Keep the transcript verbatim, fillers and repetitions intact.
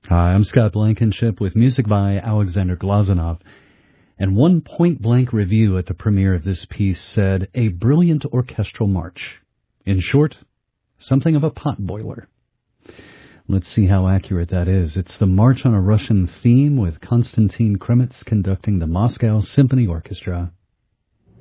Hi, I'm Scott Blankenship with music by Alexander Glazunov. And one point-blank review at the premiere of this piece said, a brilliant orchestral march. In short, something of a potboiler. Let's see how accurate that is. It's the March on a Russian Theme with Konstantin Kremitz conducting the Moscow Symphony Orchestra.